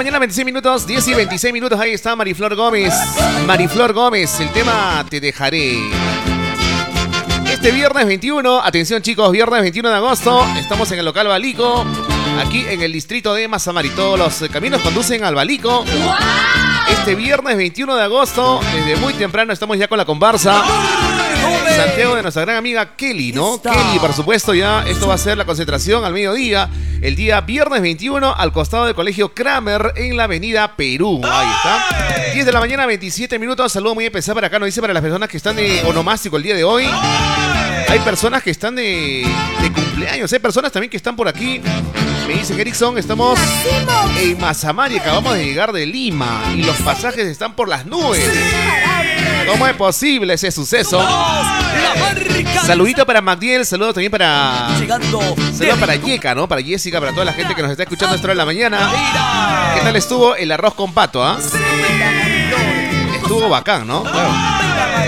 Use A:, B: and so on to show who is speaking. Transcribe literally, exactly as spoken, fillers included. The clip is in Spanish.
A: mañana, veintiséis minutos, diez y veintiséis minutos. Ahí está Mariflor Gómez. Mariflor Gómez, el tema Te Dejaré. Este viernes veintiuno, atención chicos, viernes veintiuno de agosto, estamos en el local Balico, aquí en el distrito de Mazamari. Todos los caminos conducen al Balico. Este viernes veintiuno de agosto, desde muy temprano estamos ya con la comparsa Santiago de nuestra gran amiga Kelly, ¿no? Kelly, por supuesto, ya esto va a ser la concentración al mediodía, el día viernes veintiuno, al costado del colegio Kramer, en la avenida Perú. Ahí está. diez de la mañana, veintisiete minutos. Saludo muy especial para acá, nos dice para las personas que están de onomástico el día de hoy. Hay personas que están de, de cumpleaños, hay personas también que están por aquí. Me dicen, Erickson, estamos en Mazamari, acabamos de llegar de Lima y los pasajes están por las nubes. ¿Cómo es posible ese suceso? Saludito para Magdiel, saludo también para... Saludo para Yeka, ¿no? Para Jessica, para toda la gente que nos está escuchando a esta hora de la mañana. ¿Qué tal estuvo el arroz con pato, ah? ¿eh? Estuvo bacán, ¿no? Claro.